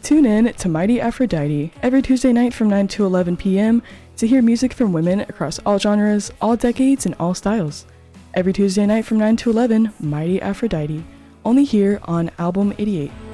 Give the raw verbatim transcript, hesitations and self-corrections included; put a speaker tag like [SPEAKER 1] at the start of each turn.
[SPEAKER 1] Tune in to Mighty Aphrodite every Tuesday night from nine to eleven p.m. to hear music from women across all genres, all decades, and all styles. Every Tuesday night from nine to eleven, Mighty Aphrodite, only here on Album eighty-eight.